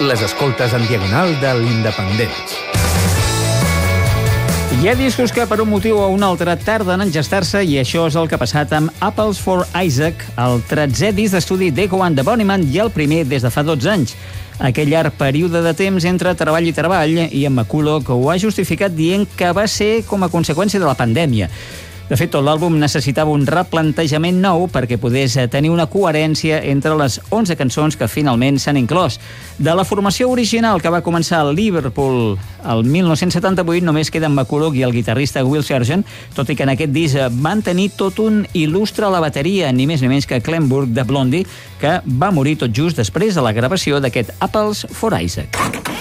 Les escoltes en diagonal de l'Independents. Hi ha discos que per un motiu o un altre tarden en gestar-se i això és el que ha passat amb Apples for Isaac, el 13è disc d'estudi d'Echo and the Bunnymen i el primer des de fa 12 anys. Aquell llarg període de temps entre treball i treball i en McCulloch ho ha justificat dient que va ser com a conseqüència de la pandèmia. De fet, tot l'àlbum necessitava un replantejament nou perquè podés tenir una coherència entre les 11 cançons que finalment s'han inclòs. De la formació original que va començar a Liverpool el 1978 només queden McCulloch i el guitarrista Will Sergeant, tot i que en aquest disc van tenir tot un il·lustre a la bateria, ni més ni menys que Clem Burke de Blondie, que va morir tot just després de la gravació d'aquest Apples for Isaac.